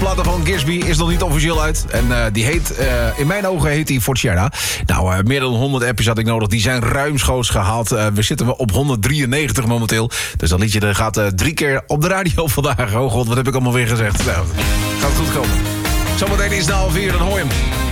platen van Gisby is nog niet officieel uit. En die heet, in mijn ogen heet die Fortuna. Nou, meer dan 100 appjes had ik nodig. Die zijn ruimschoots gehaald. We zitten op 193 momenteel. Dus dat liedje gaat 3 keer op de radio vandaag. Oh god, wat heb ik allemaal weer gezegd. Nou, gaat goed komen. Zometeen is het 3:30, dan hoor je hem.